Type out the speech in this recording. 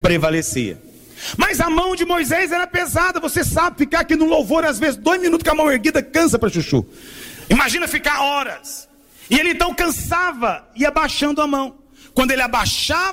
prevalecia. Mas a mão de Moisés era pesada. Você sabe, ficar aqui no louvor, às vezes 2 minutos com a mão erguida cansa para chuchu. Imagina ficar horas. E ele então cansava e abaixando a mão. Quando ele abaixava